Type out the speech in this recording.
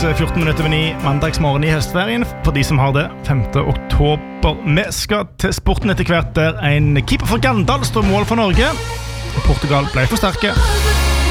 8:14 mandagsmorgen I høstferien for de som har det 5. oktober. Vi skal til sporten etter hvert der en keeper for Gandal står mål for Norge. Portugal ble for sterke.